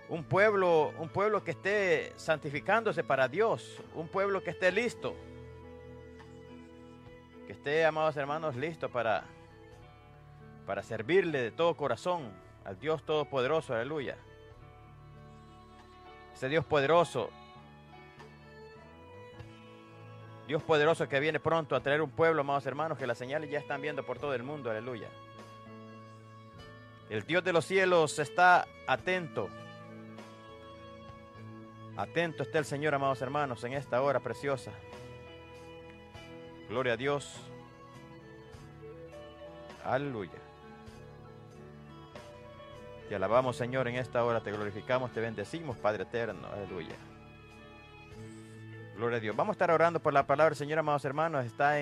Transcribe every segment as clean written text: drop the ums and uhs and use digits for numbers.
un pueblo que esté santificándose para Dios, un pueblo que esté listo, que esté, amados hermanos, listo para servirle de todo corazón al Dios Todopoderoso, aleluya. Ese Dios poderoso que viene pronto a traer un pueblo, amados hermanos, que las señales ya están viendo por todo el mundo, aleluya. El Dios de los cielos está atento. Atento está el Señor, amados hermanos, en esta hora preciosa. Gloria a Dios. Aleluya. Te alabamos, Señor, en esta hora. Te glorificamos, te bendecimos, Padre eterno. Aleluya. Gloria a Dios. Vamos a estar orando por la palabra del Señor, amados hermanos. Está,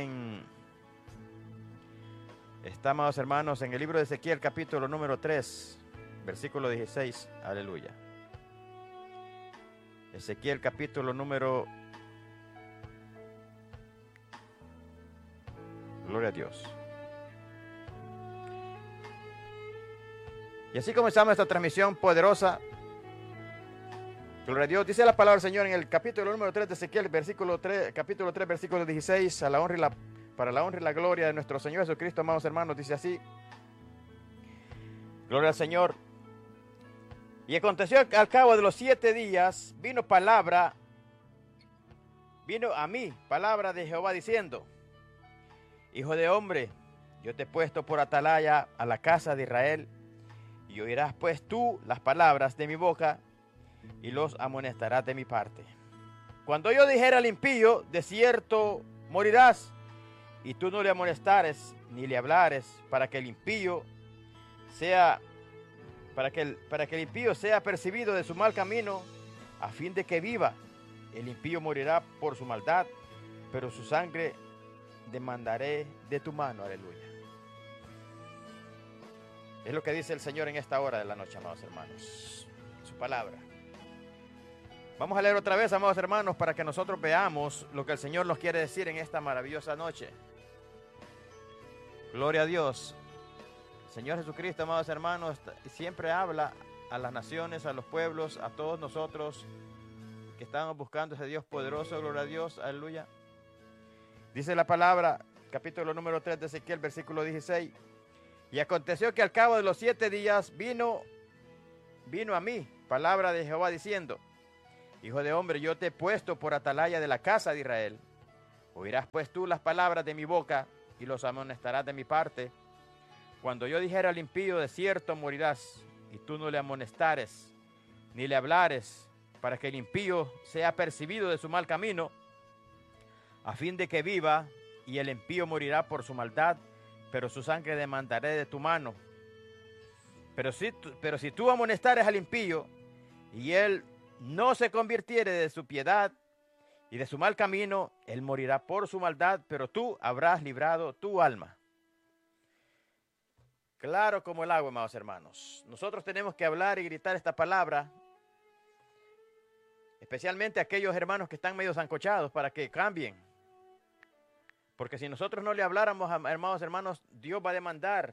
amados hermanos, en el libro de Ezequiel, capítulo número 3, versículo 16. Aleluya. Ezequiel, capítulo número... Gloria a Dios. Y así comenzamos esta transmisión poderosa. Gloria a Dios. Dice la palabra del Señor en el capítulo número 3 de Ezequiel, capítulo 3, versículo 16, para la honra y la gloria de nuestro Señor Jesucristo, amados hermanos, dice así. Gloria al Señor. Y aconteció al cabo de los 7 días, vino a mí palabra de Jehová diciendo: Hijo de hombre, yo te he puesto por atalaya a la casa de Israel, y oirás pues tú las palabras de mi boca, y los amonestarás de mi parte. Cuando yo dijera al impío, de cierto morirás, y tú no le amonestares, ni le hablares, para que el impío sea percibido de su mal camino, a fin de que viva. El impío morirá por su maldad, pero su sangre demandaré de tu mano. Aleluya. Es lo que dice el Señor en esta hora de la noche, amados hermanos. Su palabra. Vamos a leer otra vez, amados hermanos, para que nosotros veamos lo que el Señor nos quiere decir en esta maravillosa noche. Gloria a Dios. El Señor Jesucristo, amados hermanos, siempre habla a las naciones, a los pueblos, a todos nosotros que estamos buscando ese Dios poderoso. Gloria a Dios, aleluya. Dice la palabra, capítulo número 3 de Ezequiel, versículo 16. Y aconteció que al cabo de los 7 días vino a mí palabra de Jehová diciendo: Hijo de hombre, yo te he puesto por atalaya de la casa de Israel. Oirás pues tú las palabras de mi boca, y los amonestarás de mi parte. Cuando yo dijera al impío, de cierto morirás, y tú no le amonestares, ni le hablares, para que el impío sea percibido de su mal camino, a fin de que viva, y el impío morirá por su maldad, pero su sangre demandaré de tu mano. Pero si tú amonestares al impío, y él no se convirtiere de su piedad y de su mal camino, él morirá por su maldad, pero tú habrás librado tu alma. Claro como el agua, amados hermanos. Nosotros tenemos que hablar y gritar esta palabra, especialmente aquellos hermanos que están medio zancochados, para que cambien. Porque si nosotros no le habláramos, amados hermanos, Dios va a demandar.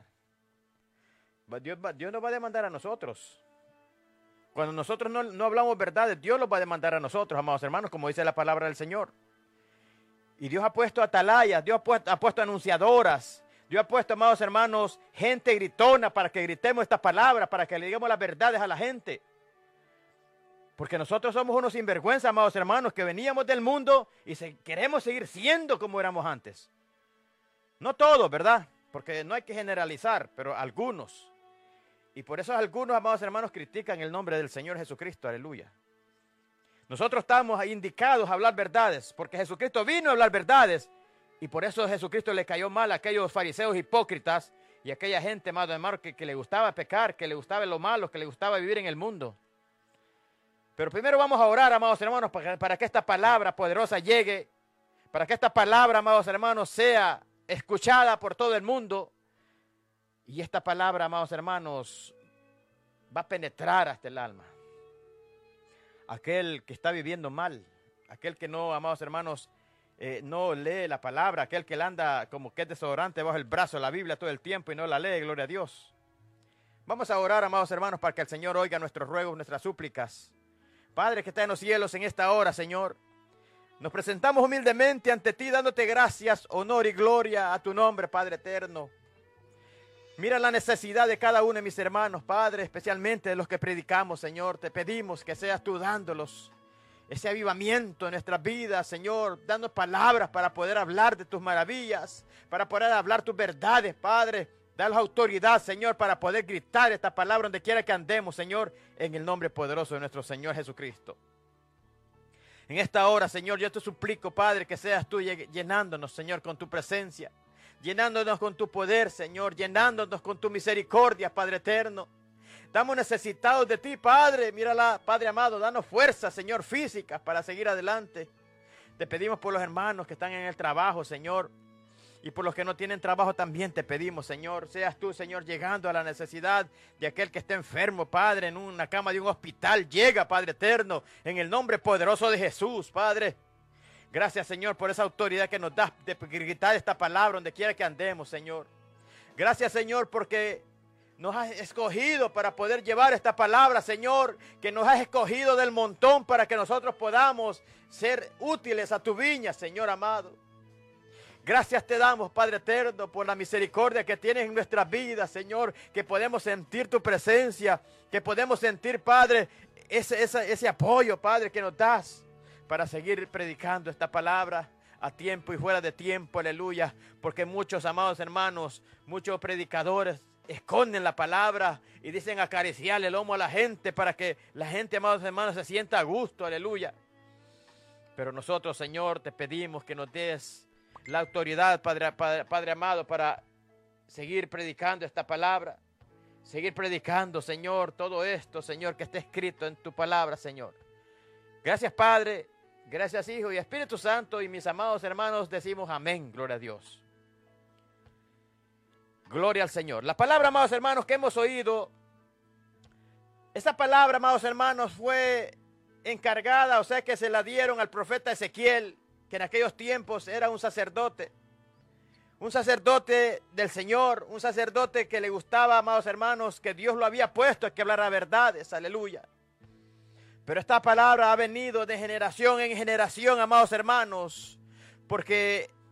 Dios nos va a demandar a nosotros. Cuando nosotros no hablamos verdades, Dios los va a demandar a nosotros, amados hermanos, como dice la palabra del Señor. Y Dios ha puesto atalayas, Dios ha puesto anunciadoras, Dios ha puesto, amados hermanos, gente gritona para que gritemos esta palabra, para que le digamos las verdades a la gente. Porque nosotros somos unos sinvergüenzas, amados hermanos, que veníamos del mundo y queremos seguir siendo como éramos antes. No todos, ¿verdad? Porque no hay que generalizar, pero algunos. Y por eso algunos, amados hermanos, critican el nombre del Señor Jesucristo. Aleluya. Nosotros estamos indicados a hablar verdades, porque Jesucristo vino a hablar verdades. Y por eso a Jesucristo le cayó mal a aquellos fariseos hipócritas y a aquella gente, amados hermanos, que le gustaba pecar, que le gustaba lo malo, que le gustaba vivir en el mundo. Pero primero vamos a orar, amados hermanos, para que esta palabra poderosa llegue, para que esta palabra, amados hermanos, sea escuchada por todo el mundo. Y esta palabra, amados hermanos, va a penetrar hasta el alma. Aquel que está viviendo mal, aquel que no, amados hermanos, no lee la palabra, aquel que le anda como que es desodorante bajo el brazo, la Biblia todo el tiempo y no la lee, gloria a Dios. Vamos a orar, amados hermanos, para que el Señor oiga nuestros ruegos, nuestras súplicas. Padre que está en los cielos en esta hora, Señor, nos presentamos humildemente ante ti, dándote gracias, honor y gloria a tu nombre, Padre eterno. Mira la necesidad de cada uno de mis hermanos, Padre, especialmente de los que predicamos, Señor. Te pedimos que seas tú dándolos ese avivamiento en nuestras vidas, Señor, dando palabras para poder hablar de tus maravillas, para poder hablar tus verdades, Padre. Danos autoridad, Señor, para poder gritar esta palabra donde quiera que andemos, Señor, en el nombre poderoso de nuestro Señor Jesucristo. En esta hora, Señor, yo te suplico, Padre, que seas tú llenándonos, Señor, con tu presencia, llenándonos con tu poder, Señor, llenándonos con tu misericordia, Padre eterno. Estamos necesitados de ti, Padre. Mírala, Padre amado, danos fuerza, Señor, físicas para seguir adelante. Te pedimos por los hermanos que están en el trabajo, Señor. Y por los que no tienen trabajo también te pedimos, Señor. Seas tú, Señor, llegando a la necesidad de aquel que esté enfermo, Padre, en una cama de un hospital. Llega, Padre eterno, en el nombre poderoso de Jesús, Padre. Gracias, Señor, por esa autoridad que nos das de gritar esta palabra donde quiera que andemos, Señor. Gracias, Señor, porque nos has escogido para poder llevar esta palabra, Señor, que nos has escogido del montón para que nosotros podamos ser útiles a tu viña, Señor amado. Gracias te damos, Padre eterno, por la misericordia que tienes en nuestras vidas, Señor, que podemos sentir tu presencia, que podemos sentir, Padre, ese apoyo, Padre, que nos das para seguir predicando esta palabra a tiempo y fuera de tiempo, aleluya, porque muchos, amados hermanos, muchos predicadores esconden la palabra y dicen acariciarle el lomo a la gente para que la gente, amados hermanos, se sienta a gusto, aleluya. Pero nosotros, Señor, te pedimos que nos des la autoridad, Padre amado, para seguir predicando esta palabra, seguir predicando, Señor, todo esto, Señor, que está escrito en tu palabra, Señor. Gracias, Padre, gracias, Hijo y Espíritu Santo, y mis amados hermanos decimos amén, gloria a Dios. Gloria al Señor. La palabra, amados hermanos, que hemos oído, esa palabra, amados hermanos, fue encargada, o sea que se la dieron al profeta Ezequiel, que en aquellos tiempos era un sacerdote del Señor, un sacerdote que le gustaba, amados hermanos, que Dios lo había puesto a que hablara verdades, aleluya. Pero esta palabra ha venido de generación en generación, amados hermanos, porque